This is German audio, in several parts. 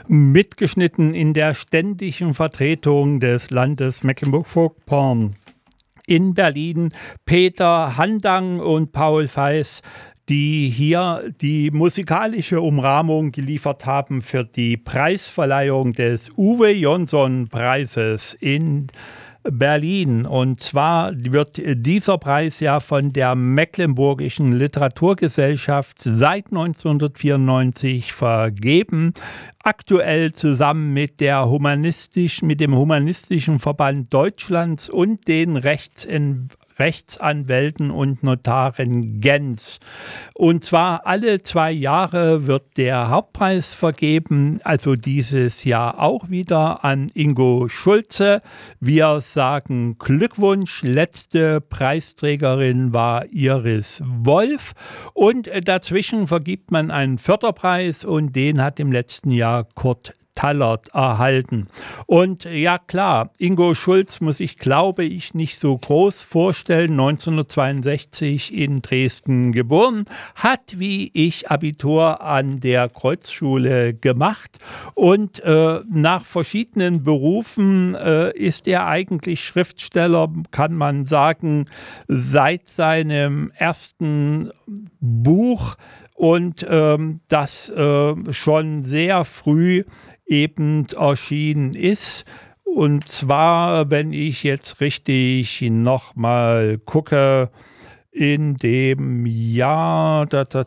Mitgeschnitten in der ständigen Vertretung des Landes Mecklenburg-Vorpommern in Berlin Peter Handang und Paul Feiß, die hier die musikalische Umrahmung geliefert haben für die Preisverleihung des Uwe Jonsson-Preises in Berlin. Und zwar wird dieser Preis ja von der Mecklenburgischen Literaturgesellschaft seit 1994 vergeben. Aktuell zusammen mit dem Humanistischen Verband Deutschlands und den Rechtsanwälten und Notaren Gens. Und zwar alle 2 Jahre wird der Hauptpreis vergeben, also dieses Jahr auch wieder an Ingo Schulze. Wir sagen Glückwunsch. Letzte Preisträgerin war Iris Wolf. Und dazwischen vergibt man einen Förderpreis und den hat im letzten Jahr Kurt Tallert erhalten. Und ja klar, Ingo Schulz muss ich, glaube ich, nicht so groß vorstellen. 1962 in Dresden geboren, hat wie ich Abitur an der Kreuzschule gemacht und nach verschiedenen Berufen ist er eigentlich Schriftsteller, kann man sagen, seit seinem ersten Buch und das schon sehr früh eben erschienen ist. Und zwar, wenn ich jetzt richtig nochmal gucke, in dem Jahr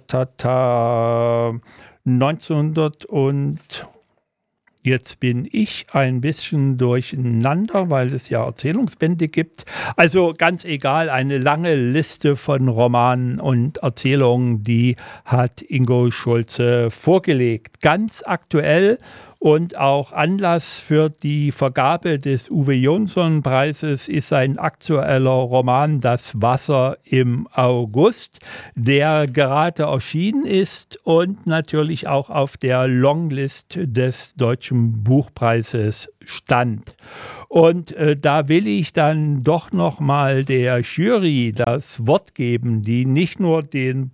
1900 und jetzt bin ich ein bisschen durcheinander, weil es ja Erzählungsbände gibt. Also ganz egal, eine lange Liste von Romanen und Erzählungen, die hat Ingo Schulze vorgelegt. Ganz aktuell und auch Anlass für die Vergabe des Uwe Jonsson-Preises ist ein aktueller Roman Das Wasser im August, der gerade erschienen ist und natürlich auch auf der Longlist des Deutschen Buchpreises stand. Und da will ich dann doch nochmal der Jury das Wort geben, die nicht nur den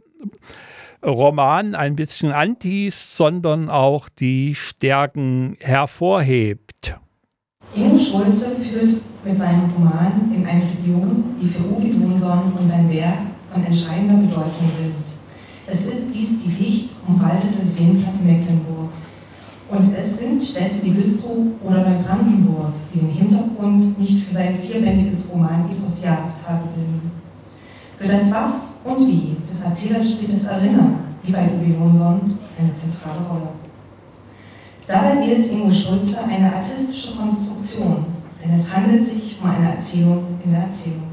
Roman ein bisschen anteast, sondern auch die Stärken hervorhebt. Ingo Schulze führt mit seinem Roman in eine Region, die für Uwe Jonsson und sein Werk von entscheidender Bedeutung sind. Es ist dies die dicht umwaldete Seenplatte Mecklenburgs. Und es sind Städte wie Güstrow oder Neubrandenburg, die den Hintergrund nicht für sein 4-bändiges Roman-Epos Jahrestage bilden. Für das Was und Wie des Erzählers spielt das Erinnern, wie bei Uwe Jonsson, eine zentrale Rolle. Dabei wählt Ingo Schulze eine artistische Konstruktion, denn es handelt sich um eine Erzählung in der Erzählung.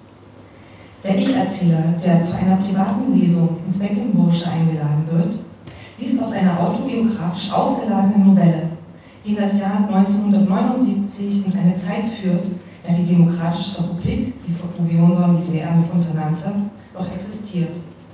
Der Ich-Erzähler, der zu einer privaten Lesung ins Mecklenburgische eingeladen wird, liest aus einer autobiografisch aufgeladenen Novelle, die in das Jahr 1979 und eine Zeit führt, da die Demokratische Republik, die von Uwe Jonsson die DDR mitunter nannte, noch existiert.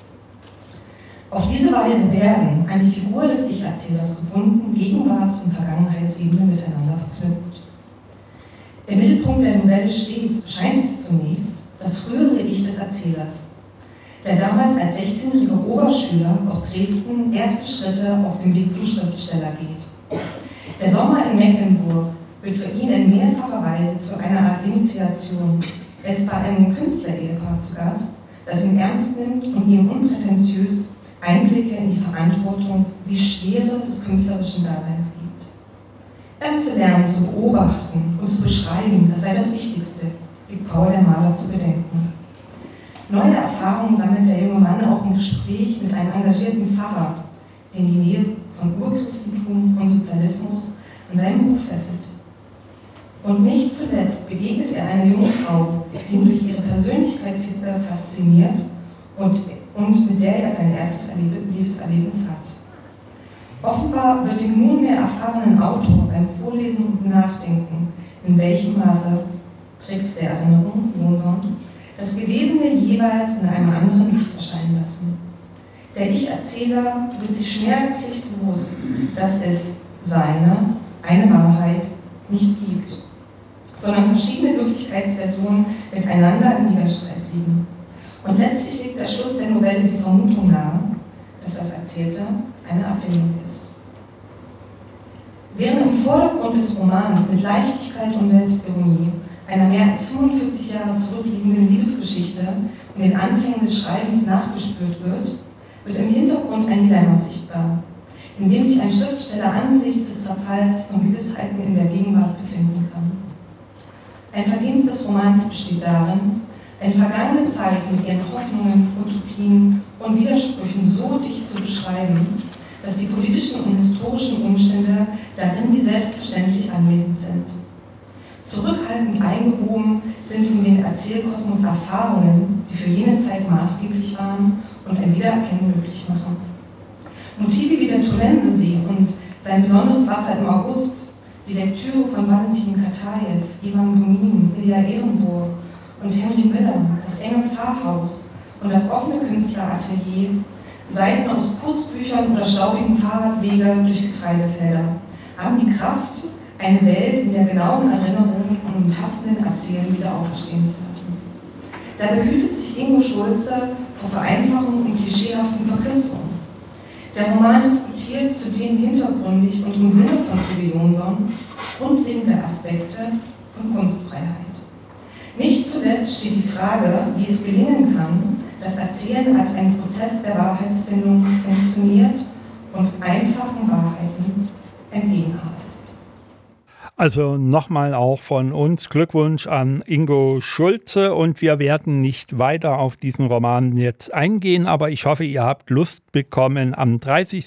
Auf diese Weise werden an die Figur des Ich-Erzählers gebunden Gegenwarts- und Vergangenheitsebene miteinander verknüpft. Im Mittelpunkt der Novelle steht, scheint es zunächst, das frühere Ich des Erzählers, der damals als 16-jähriger Oberschüler aus Dresden erste Schritte auf dem Weg zum Schriftsteller geht. Der Sommer in Mecklenburg wird für ihn in mehrfacher Weise zu einer Art Initiation. Er ist bei einem Künstlerehepaar zu Gast, das ihn ernst nimmt und ihm unprätentiös Einblicke in die Verantwortung wie Schwere des künstlerischen Daseins gibt. Er müsse lernen zu beobachten und zu beschreiben, das sei das Wichtigste, gibt Paul der Maler zu bedenken. Neue Erfahrungen sammelt der junge Mann auch im Gespräch mit einem engagierten Pfarrer, den die Nähe von Urchristentum und Sozialismus in seinem Buch fesselt. Und nicht zuletzt begegnet er einer jungen Frau, die ihn durch ihre Persönlichkeit fasziniert und mit der er sein erstes Liebeserlebnis hat. Offenbar wird dem nunmehr erfahrenen Autor beim Vorlesen und Nachdenken, in welchem Maße Tricks der Erinnerung, Jonsson, das Gewesene jeweils in einem anderen Licht erscheinen lassen. Der Ich-Erzähler wird sich schmerzlich bewusst, dass es eine Wahrheit nicht gibt, sondern verschiedene Wirklichkeitsversionen miteinander im Widerstreit liegen. Und letztlich legt der Schluss der Novelle die Vermutung nahe, dass das Erzählte eine Erfindung ist. Während im Vordergrund des Romans mit Leichtigkeit und Selbstironie einer mehr als 45 Jahre zurückliegenden Liebesgeschichte in den Anfängen des Schreibens nachgespürt wird, wird im Hintergrund ein Dilemma sichtbar, in dem sich ein Schriftsteller angesichts des Zerfalls von Gewissheiten in der Gegenwart befinden kann. Ein Verdienst des Romans besteht darin, eine vergangene Zeit mit ihren Hoffnungen, Utopien und Widersprüchen so dicht zu beschreiben, dass die politischen und historischen Umstände darin wie selbstverständlich anwesend sind. Zurückhaltend eingewoben sind in den Erzählkosmos Erfahrungen, die für jene Zeit maßgeblich waren und ein Wiedererkennen möglich machen. Motive wie der Tolensesee und sein besonderes Wasser im August, die Lektüre von Valentin Katajew, Ivan Bunin, Ilja Ehrenburg und Henry Miller, das enge Pfarrhaus und das offene Künstleratelier, Seiten aus Kursbüchern oder staubigen Fahrradwege durch Getreidefelder, haben die Kraft, eine Welt in der genauen Erinnerung und im tastenden Erzählen wieder auferstehen zu lassen. Dabei hütet sich Ingo Schulze vor Vereinfachungen und klischeehaften Verkürzungen. Der Roman diskutiert zudem hintergründig und im Sinne von Uwe Jonsson grundlegende Aspekte von Kunstfreiheit. Nicht zuletzt steht die Frage, wie es gelingen kann, dass Erzählen als ein Prozess der Wahrheitsfindung funktioniert und einfachen Wahrheiten entgegenarbeitet. Also nochmal auch von uns Glückwunsch an Ingo Schulze, und wir werden nicht weiter auf diesen Roman jetzt eingehen, aber ich hoffe, ihr habt Lust bekommen, am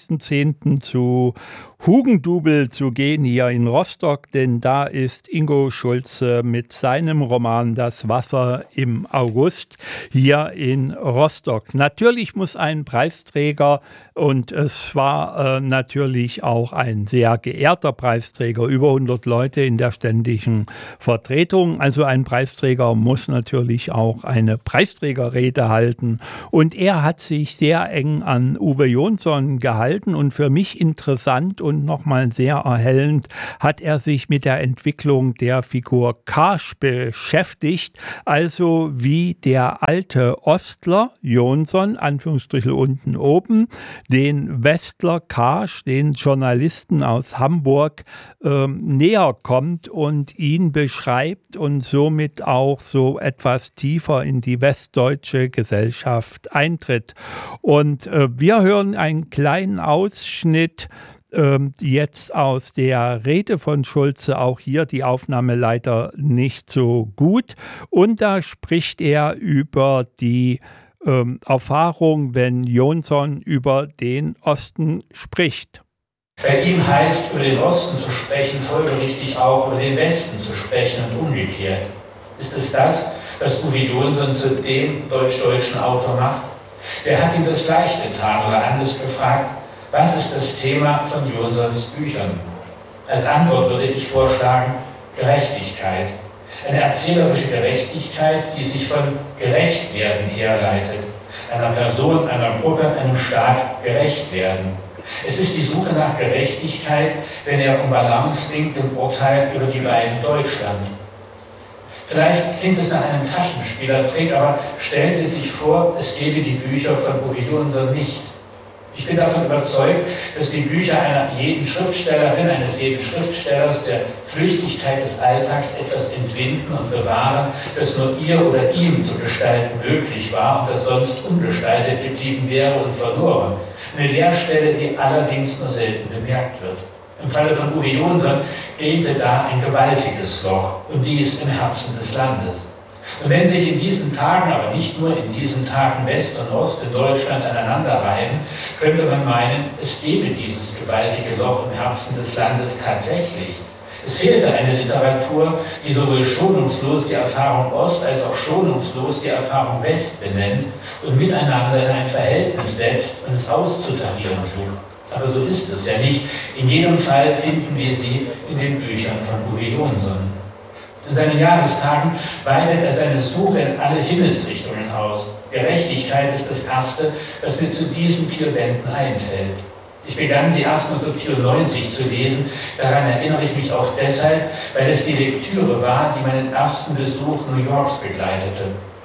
30.10. zu Hugendubel zu gehen hier in Rostock, denn da ist Ingo Schulze mit seinem Roman Das Wasser im August hier in Rostock. Natürlich muss ein Preisträger, und es war natürlich auch ein sehr geehrter Preisträger, über 100 Leute in der ständigen Vertretung, also ein Preisträger muss natürlich auch eine Preisträgerrede halten, und er hat sich sehr eng an Uwe Jonsson gehalten, und für mich interessant und nochmal sehr erhellend hat er sich mit der Entwicklung der Figur Karsch beschäftigt, also wie der alte Ostler Jonsson, Anführungsstriche unten oben, den Westler Karsch, den Journalisten aus Hamburg, näher kommt und ihn beschreibt und somit auch so etwas tiefer in die westdeutsche Gesellschaft eintritt. Und wir hören einen kleinen Ausschnitt jetzt aus der Rede von Schulze, auch hier die Aufnahme leider nicht so gut. Und da spricht er über die Erfahrung, wenn Jonsson über den Osten spricht. Bei ihm heißt, über den Osten zu sprechen, folgerichtig auch über den Westen zu sprechen und umgekehrt. Ist es das, was Uwe Jonsson zu dem deutsch-deutschen Autor macht? Wer hat ihm das leicht getan oder anders gefragt? Was ist das Thema von Jonssons Büchern? Als Antwort würde ich vorschlagen, Gerechtigkeit. Eine erzählerische Gerechtigkeit, die sich von Gerechtwerden herleitet. Einer Person, einer Gruppe, einem Staat gerecht werden. Es ist die Suche nach Gerechtigkeit, wenn er um Balance ringt im Urteil über die beiden Deutschland. Vielleicht klingt es nach einem Taschenspielertrick, aber stellen Sie sich vor, es gäbe die Bücher von Uwe Jonsson nicht. Ich bin davon überzeugt, dass die Bücher einer jeden Schriftstellerin, eines jeden Schriftstellers der Flüchtigkeit des Alltags etwas entwinden und bewahren, das nur ihr oder ihm zu gestalten möglich war und das sonst ungestaltet geblieben wäre und verloren. Eine Leerstelle, die allerdings nur selten bemerkt wird. Im Falle von Uwe Jonsson gähnte da ein gewaltiges Loch, und dies im Herzen des Landes. Und wenn sich in diesen Tagen, aber nicht nur in diesen Tagen West und Ost in Deutschland aneinanderreiben, könnte man meinen, es gäbe dieses gewaltige Loch im Herzen des Landes tatsächlich. Es fehlte eine Literatur, die sowohl schonungslos die Erfahrung Ost als auch schonungslos die Erfahrung West benennt und miteinander in ein Verhältnis setzt und es auszutarieren sucht. Aber so ist es ja nicht. In jedem Fall finden wir sie in den Büchern von Uwe Jonsson. In seinen Jahrestagen weitet er seine Suche in alle Himmelsrichtungen aus. Gerechtigkeit ist das Erste, was mir zu diesen 4 Bänden einfällt. Ich begann sie erst 1994 zu lesen, daran erinnere ich mich auch deshalb, weil es die Lektüre war, die meinen ersten Besuch New Yorks begleitete.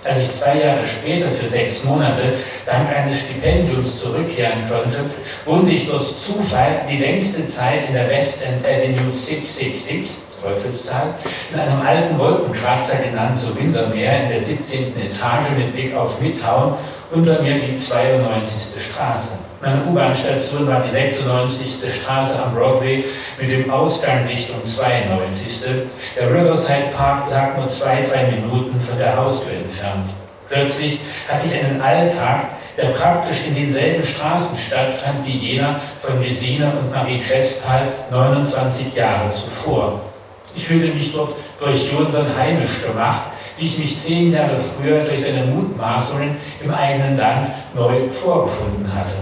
Als ich 2 Jahre später für 6 Monate dank eines Stipendiums zurückkehren konnte, wohnte ich durch Zufall die längste Zeit in der West End Avenue 666, Teufelszahl, in einem alten Wolkenkratzer genannt so Windermere in der 17. Etage mit Blick auf Midtown, unter mir die 92. Straße. Meine U-Bahn-Station war die 96. Straße am Broadway mit dem Ausgang Richtung 92. Der Riverside Park lag nur 2-3 Minuten von der Haustür entfernt. Plötzlich hatte ich einen Alltag, der praktisch in denselben Straßen stattfand wie jener von Gesine und Marie Crespal 29 Jahre zuvor. Ich fühlte mich dort durch Jonsson heimisch gemacht, wie ich mich 10 Jahre früher durch seine Mutmaßungen im eigenen Land neu vorgefunden hatte.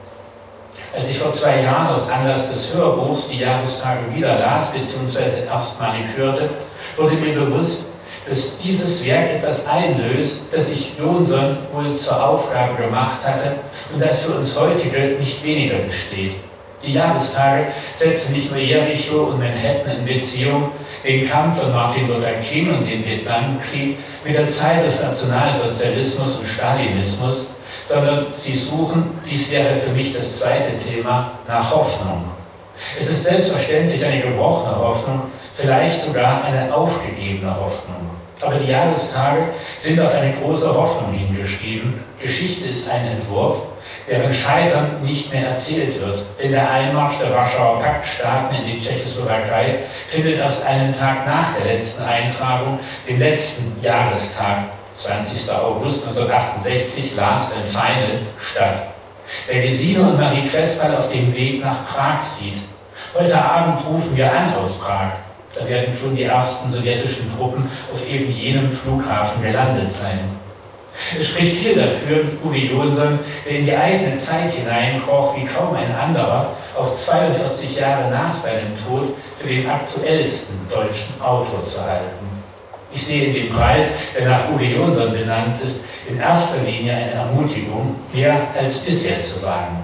Als ich vor 2 Jahren aus Anlass des Hörbuchs die Jahrestage wieder las bzw. erstmalig hörte, wurde mir bewusst, dass dieses Werk etwas einlöst, das sich Jonsson wohl zur Aufgabe gemacht hatte und das für uns heutige nicht weniger besteht. Die Jahrestage setzen nicht nur Jericho und Manhattan in Beziehung, den Kampf von Martin Luther King und den Vietnamkrieg mit der Zeit des Nationalsozialismus und Stalinismus, sondern sie suchen, dies wäre für mich das zweite Thema, nach Hoffnung. Es ist selbstverständlich eine gebrochene Hoffnung, vielleicht sogar eine aufgegebene Hoffnung. Aber die Jahrestage sind auf eine große Hoffnung hingeschrieben. Geschichte ist ein Entwurf, deren Scheitern nicht mehr erzählt wird. Denn der Einmarsch der Warschauer Paktstaaten in die Tschechoslowakei findet erst einen Tag nach der letzten Eintragung, dem letzten Jahrestag, 20. August 1968, Last and Final, statt. Wer Gesine und Marie Crespal auf dem Weg nach Prag sieht. Heute Abend rufen wir an aus Prag. Da werden schon die ersten sowjetischen Truppen auf eben jenem Flughafen gelandet sein. Es spricht viel dafür, Uwe Jonsson, der in die eigene Zeit hineinkroch wie kaum ein anderer, auch 42 Jahre nach seinem Tod für den aktuellsten deutschen Autor zu halten. Ich sehe in dem Preis, der nach Uwe Jonsson benannt ist, in erster Linie eine Ermutigung, mehr als bisher zu wagen.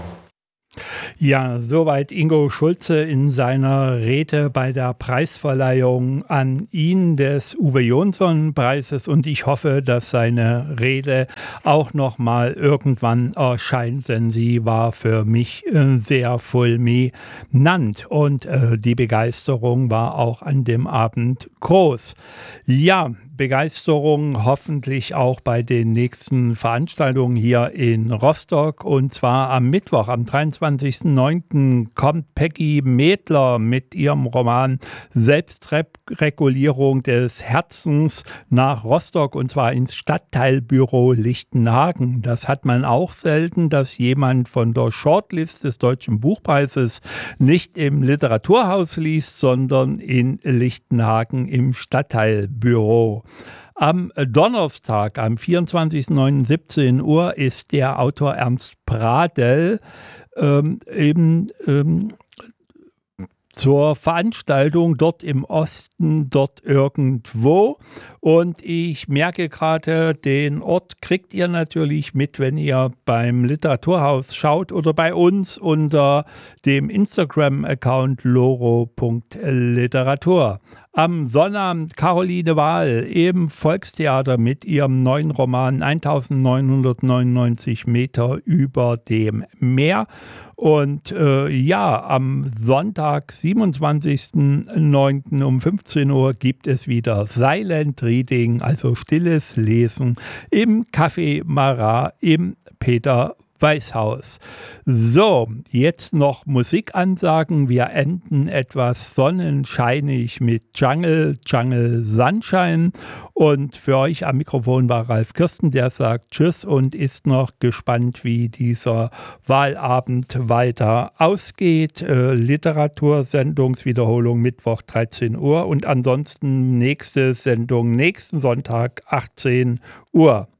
Ja, soweit Ingo Schulze in seiner Rede bei der Preisverleihung an ihn des Uwe Jonsson-Preises, und ich hoffe, dass seine Rede auch noch mal irgendwann erscheint, denn sie war für mich sehr fulminant und die Begeisterung war auch an dem Abend groß. Ja, Begeisterung hoffentlich auch bei den nächsten Veranstaltungen hier in Rostock, und zwar am Mittwoch, am 23.09. kommt Peggy Mädler mit ihrem Roman Selbstregulierung des Herzens nach Rostock, und zwar ins Stadtteilbüro Lichtenhagen. Das hat man auch selten, dass jemand von der Shortlist des Deutschen Buchpreises nicht im Literaturhaus liest, sondern in Lichtenhagen im Stadtteilbüro. Am Donnerstag, am 24.09. 17 Uhr, ist der Autor Ernst Pradel zur Veranstaltung dort im Osten, dort irgendwo. Und ich merke gerade, den Ort kriegt ihr natürlich mit, wenn ihr beim Literaturhaus schaut oder bei uns unter dem Instagram-Account loro.literatur. Am Sonnabend Caroline Wahl im Volkstheater mit ihrem neuen Roman 1999 Meter über dem Meer. Und am Sonntag, 27.09. um 15 Uhr gibt es wieder Silent Reading, also stilles Lesen im Café Marat im Peter Weißhaus. So, jetzt noch Musikansagen. Wir enden etwas sonnenscheinig mit Jungle Sunshine. Und für euch am Mikrofon war Ralf Kirsten, der sagt Tschüss und ist noch gespannt, wie dieser Wahlabend weiter ausgeht. Literatursendungswiederholung Mittwoch 13 Uhr und ansonsten nächste Sendung nächsten Sonntag 18 Uhr.